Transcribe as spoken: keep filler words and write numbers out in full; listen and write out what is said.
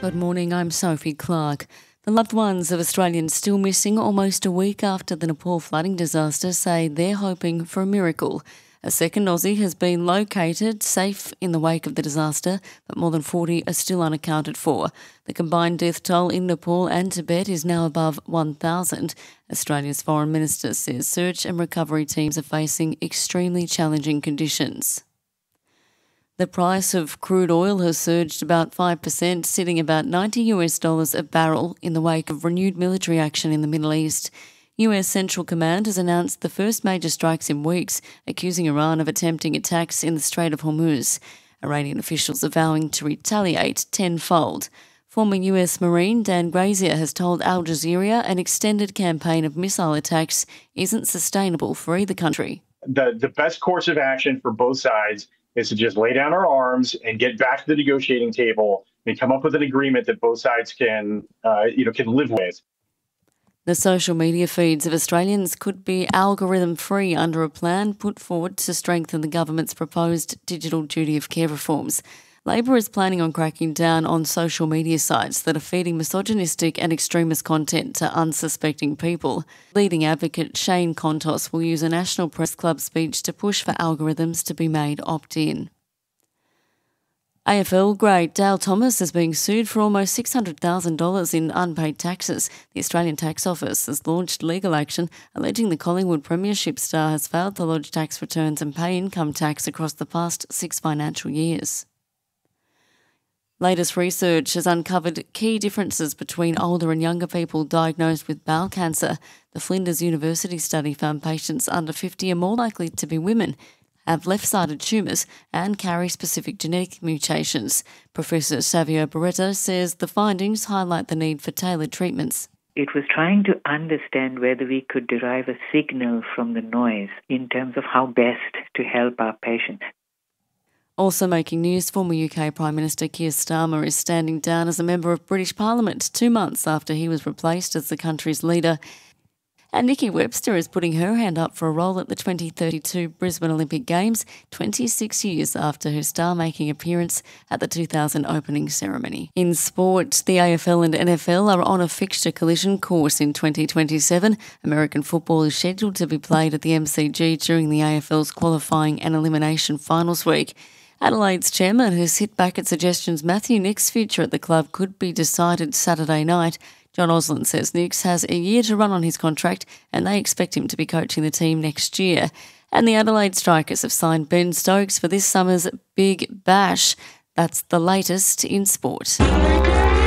Good morning, I'm Sophie Clark. The loved ones of Australians still missing almost a week after the Nepal flooding disaster say they're hoping for a miracle. A second Aussie has been located safe in the wake of the disaster, but more than forty are still unaccounted for. The combined death toll in Nepal and Tibet is now above one thousand. Australia's Foreign Minister says search and recovery teams are facing extremely challenging conditions. The price of crude oil has surged about five percent, sitting about ninety US dollars a barrel in the wake of renewed military action in the Middle East. U S Central Command has announced the first major strikes in weeks, accusing Iran of attempting attacks in the Strait of Hormuz. Iranian officials are vowing to retaliate tenfold. Former U S Marine Dan Grazier has told Al Jazeera an extended campaign of missile attacks isn't sustainable for either country. The, the best course of action for both sides is to just lay down our arms and get back to the negotiating table and come up with an agreement that both sides can, uh, you know, can live with. The social media feeds of Australians could be algorithm-free under a plan put forward to strengthen the government's proposed digital duty of care reforms. Labor is planning on cracking down on social media sites that are feeding misogynistic and extremist content to unsuspecting people. Leading advocate Shane Contos will use a National Press Club speech to push for algorithms to be made opt-in. A F L great Dale Thomas is being sued for almost six hundred thousand dollars in unpaid taxes. The Australian Tax Office has launched legal action alleging the Collingwood Premiership star has failed to lodge tax returns and pay income tax across the past six financial years. Latest research has uncovered key differences between older and younger people diagnosed with bowel cancer. The Flinders University study found patients under fifty are more likely to be women, have left-sided tumours and carry specific genetic mutations. Professor Savio Barreto says the findings highlight the need for tailored treatments. It was trying to understand whether we could derive a signal from the noise in terms of how best to help our patients. Also making news, former U K Prime Minister Keir Starmer is standing down as a member of British Parliament two months after he was replaced as the country's leader. And Nikki Webster is putting her hand up for a role at the twenty thirty-two Brisbane Olympic Games, twenty-six years after her star-making appearance at the two thousand opening ceremony. In sport, the A F L and N F L are on a fixture collision course in twenty twenty-seven. American football is scheduled to be played at the M C G during the A F L's qualifying and elimination finals week. Adelaide's chairman has hit back at suggestions Matthew Nick's future at the club could be decided Saturday night. John Osland says Nicks has a year to run on his contract and they expect him to be coaching the team next year. And the Adelaide Strikers have signed Ben Stokes for this summer's Big Bash. That's the latest in sport.